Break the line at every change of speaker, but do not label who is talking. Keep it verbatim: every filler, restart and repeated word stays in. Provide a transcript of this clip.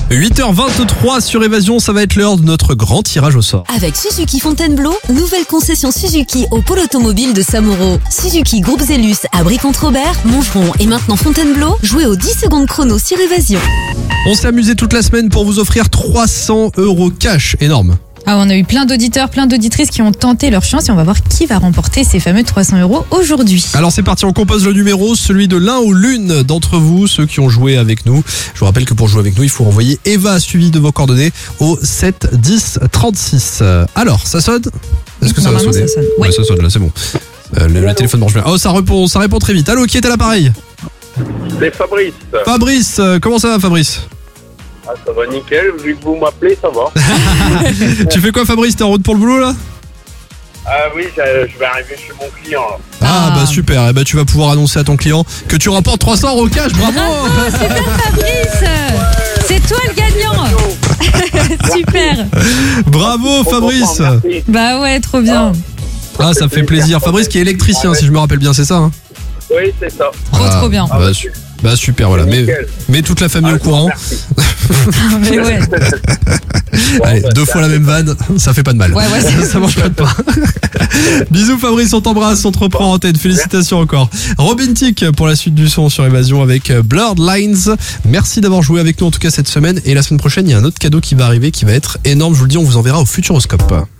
huit heures vingt-trois sur Évasion, ça va être l'heure de notre grand tirage au sort.
Avec Suzuki Fontainebleau, nouvelle concession Suzuki au pôle automobile de Samouraud. Suzuki Groupe Zélus à Brie-Contre-Robert, Montgeron et maintenant Fontainebleau. Jouez aux dix secondes chrono sur Évasion.
On s'est amusé toute la semaine pour vous offrir trois cents euros cash, énorme.
Ah, on a eu plein d'auditeurs, plein d'auditrices qui ont tenté leur chance et on va voir qui va remporter ces fameux trois cents euros aujourd'hui.
Alors c'est parti, on compose le numéro, celui de l'un ou l'une d'entre vous, ceux qui ont joué avec nous. Je vous rappelle que pour jouer avec nous, il faut envoyer Eva suivi de vos coordonnées au sept dix trente-six. Alors, ça sonne ? Est-ce que ça va sonner ?
Ça sonne.
Ouais.
Ouais.
Ça sonne là, c'est bon. Euh, le, le téléphone marche bien. Oh, ça répond, ça répond très vite. Allô, qui est à l'appareil ?
C'est Fabrice.
Fabrice, euh, comment ça va Fabrice ?
Ah, ça va nickel, vu que vous m'appelez, ça va.
Tu fais quoi Fabrice ? T'es en route pour le boulot là ?
Ah oui, je je vais arriver chez mon client. Là.
Ah,
Ah.
bah super, et bah tu vas pouvoir annoncer à ton client que tu remportes trois cents euros cash, bravo.
Fabrice, c'est toi le gagnant. Super.
Bravo Fabrice.
Merci.
Bah ouais, trop bien.
Ah, ça fait plaisir. Fabrice qui est électricien si je me rappelle bien, c'est ça hein ?
Oui, c'est ça.
Trop,
Ah,
trop bien.
Bah, su- bah super, voilà, mets,
Nickel.
mets toute la famille
Ah,
au courant.
merci.
Mais ouais.
Allez,
bah,
deux
c'est
fois la même vanne, ça fait pas de mal.
Ouais, ouais, c'est-
ça mange pas de pain. Bisous Fabrice, on t'embrasse, on te reprend en tête. Félicitations encore. Robin Thicke pour la suite du son sur Évasion avec Blurred Lines. Merci d'avoir joué avec nous en tout cas cette semaine. Et la semaine prochaine, il y a un autre cadeau qui va arriver qui va être énorme. Je vous le dis, on vous enverra au Futuroscope.